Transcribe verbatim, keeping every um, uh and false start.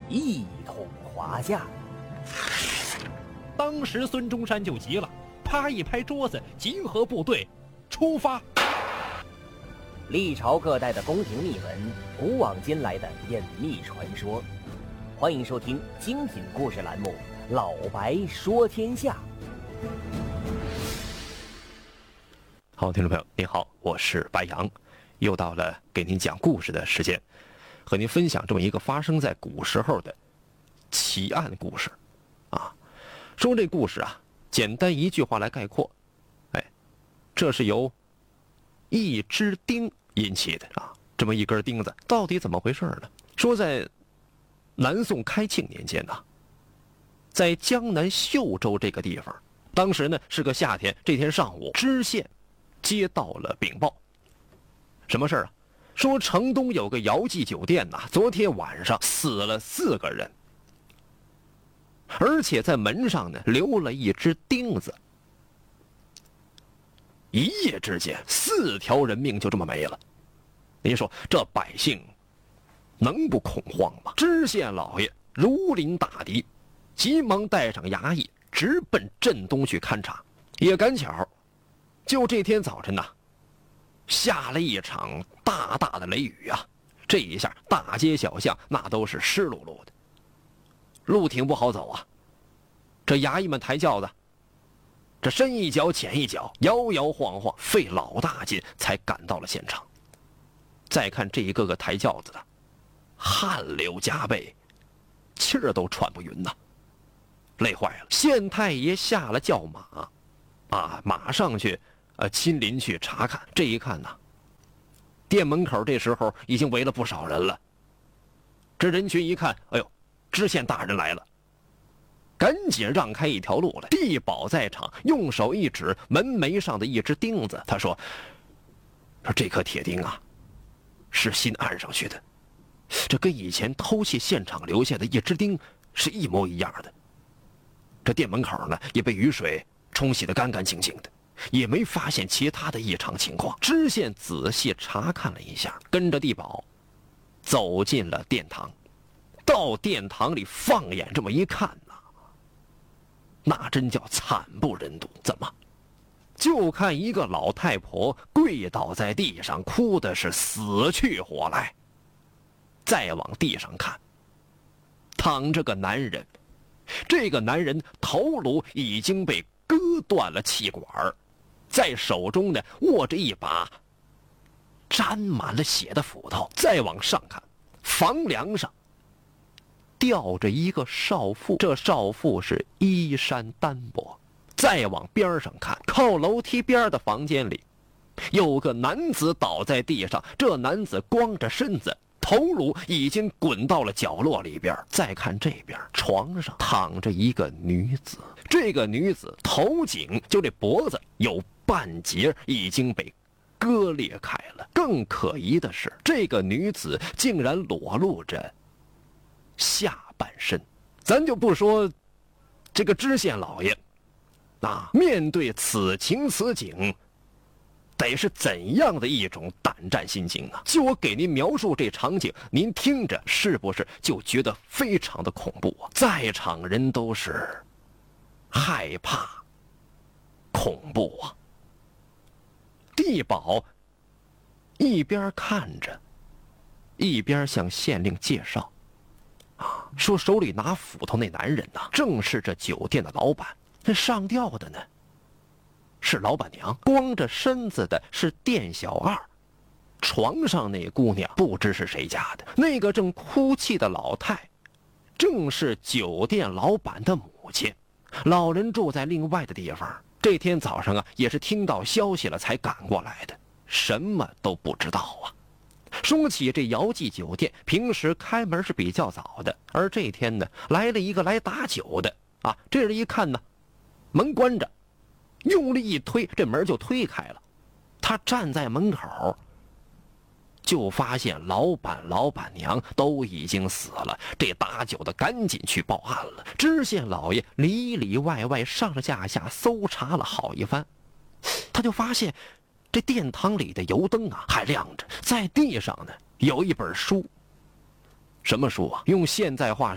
一统华夏。 当时孙中山就急了，啪一拍桌子，集合部队，出发。 历朝各代的宫廷秘闻，古往今来的隐秘传说。欢迎收听精品故事栏目《老白说天下》。 好，听众朋友您好，我是白杨，又到了给您讲故事的时间，和您分享这么一个发生在古时候的奇案故事啊。说这故事啊，简单一句话来概括，哎，这是由一只钉引起的啊。这么一根钉子到底怎么回事呢？说在南宋开庆年间呢、啊，在江南秀州这个地方，当时呢是个夏天，这天上午知县接到了禀报。什么事啊？说城东有个姚记酒店呐、啊，昨天晚上死了四个人，而且在门上呢留了一只钉子。一夜之间，四条人命就这么没了。您说这百姓能不恐慌吗？知县老爷如临大敌，急忙带上衙役直奔镇东去勘察。也赶巧，就这天早晨呐、啊，下了一场大大的雷雨啊！这一下大街小巷那都是湿漉漉的，路挺不好走啊。这衙役们抬轿子，这深一脚浅一脚，摇摇晃晃，费老大劲才赶到了现场。再看这一个个抬轿子的，汗流浃背，气儿都喘不匀呐，累坏了。县太爷下了轿马，啊，马上去，呃，亲临去查看。这一看呢，店门口这时候已经围了不少人了。这人群一看，哎呦，知县大人来了，赶紧让开一条路来。地保在场，用手一指门楣上的一只钉子，他说：“说这颗铁钉啊，是新安上去的，这跟以前偷窃现场留下的一只钉是一模一样的。这店门口呢也被雨水冲洗得干干净净的，也没发现其他的异常情况。”知县仔细查看了一下，跟着地保走进了殿堂。到殿堂里放眼这么一看呐、啊，那真叫惨不忍睹。怎么？就看一个老太婆跪倒在地上，哭的是死去活来。再往地上看，躺着个男人，这个男人头颅已经被割断了气管，在手中呢握着一把沾满了血的斧头。再往上看，房梁上吊着一个少妇，这少妇是衣衫单薄。再往边上看，靠楼梯边的房间里有个男子倒在地上，这男子光着身子，头颅已经滚到了角落里边。再看这边，床上躺着一个女子，这个女子头颈就这脖子有半截已经被割裂开了。更可疑的是，这个女子竟然裸露着下半身。咱就不说这个知县老爷啊，面对此情此景，得是怎样的一种胆战心惊啊！就我给您描述这场景，您听着是不是就觉得非常的恐怖啊？在场人都是害怕、恐怖啊！地保一边看着，一边向县令介绍啊，说手里拿斧头那男人呐、啊，正是这酒店的老板。这上吊的呢是老板娘，光着身子的是店小二，床上那姑娘不知是谁家的，那个正哭泣的老太正是酒店老板的母亲。老人住在另外的地方，这天早上啊也是听到消息了才赶过来的，什么都不知道啊。说起这姚记酒店，平时开门是比较早的，而这天呢来了一个来打酒的啊，这人一看呢门关着，用力一推，这门就推开了。他站在门口，就发现老板老板娘都已经死了。这打酒的赶紧去报案了。知县老爷里里外外上上下下搜查了好一番，他就发现这殿堂里的油灯啊还亮着，在地上呢有一本书。什么书啊？用现在话